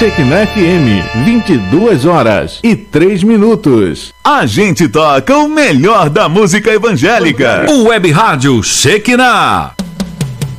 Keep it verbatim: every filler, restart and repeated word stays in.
Shekinah F M, vinte e duas horas e três minutos. A gente toca o melhor da música evangélica. O Web Rádio Shekinah.